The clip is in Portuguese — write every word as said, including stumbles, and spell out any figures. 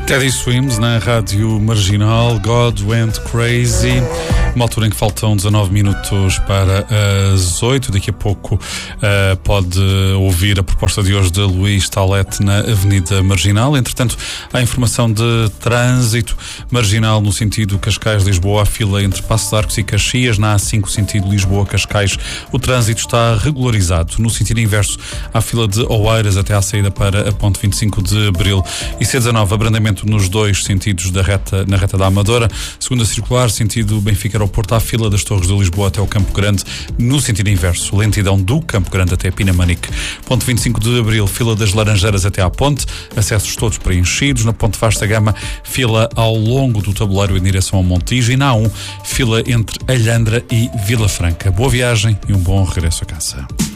Teddy Swims na Rádio Marginal, God Went Crazy. Uma altura em que faltam dezanove minutos para as oito. Daqui a pouco uh, pode ouvir a proposta de hoje de Luís Talete na Avenida Marginal. Entretanto, há informação de trânsito marginal no sentido Cascais-Lisboa, a fila entre Passos de Arcos e Caxias. Na A cinco, sentido Lisboa-Cascais, o trânsito está regularizado. No sentido inverso, há fila de Oeiras até à saída para a ponte vinte e cinco de Abril. E C dezanove, abrandamento nos dois sentidos da reta, na reta da Amadora. Segunda circular, sentido Benfica Porto, à fila das Torres de Lisboa até o Campo Grande. No sentido inverso, lentidão do Campo Grande até Pinamanique. Ponte vinte e cinco de Abril, fila das Laranjeiras até à ponte, acessos todos preenchidos. Na ponte Vasta Gama, fila ao longo do tabuleiro em direção ao Montijo. E na A um, fila entre Alhandra e Vila Franca. Boa viagem e um bom regresso a casa.